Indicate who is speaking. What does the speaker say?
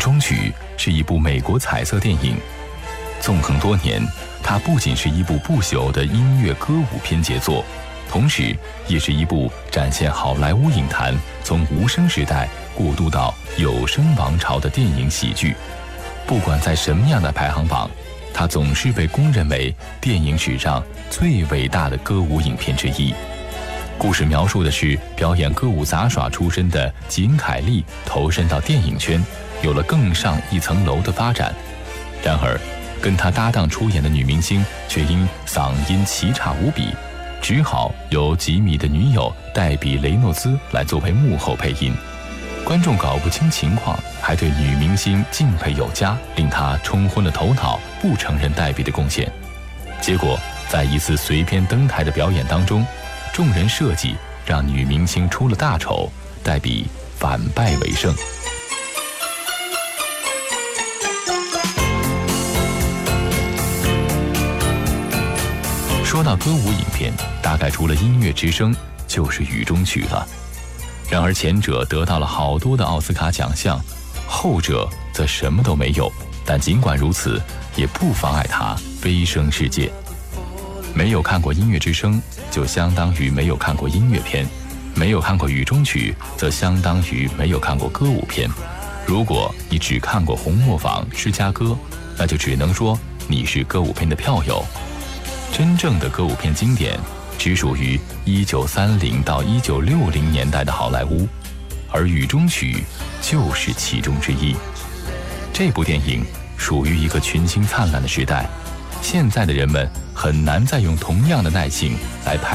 Speaker 1: 中曲》是一部美国彩色电影，纵横多年，它不仅是一部不朽的音乐歌舞片杰作，同时也是一部展现好莱坞影坛从无声时代过渡到有声王朝的电影喜剧。不管在什么样的排行榜，它总是被公认为电影史上最伟大的歌舞影片之一。故事描述的是表演歌舞杂耍出身的金凯利投身到电影圈，有了更上一层楼的发展。然而，跟他搭档出演的女明星却因嗓音奇差无比，只好由吉米的女友黛比·雷诺兹来作为幕后配音。观众搞不清情况，还对女明星敬佩有加，令她冲昏了头脑，不承认黛比的贡献。结果，在一次随便登台的表演当中，众人设计让女明星出了大丑，黛比反败为胜。说到歌舞影片，大概除了《音乐之声》就是《雨中曲》了。然而前者得到了好多的奥斯卡奖项，后者则什么都没有。但尽管如此，也不妨碍它飞升世界。没有看过《音乐之声》，就相当于没有看过音乐片；没有看过《雨中曲》，则相当于没有看过歌舞片。如果你只看过《红磨坊》《芝加哥》，那就只能说你是歌舞片的票友。真正的歌舞片经典只属于1930到1960年代的好莱坞，而《雨中曲》就是其中之一。这部电影属于一个群星灿烂的时代，现在的人们很难再用同样的耐性来拍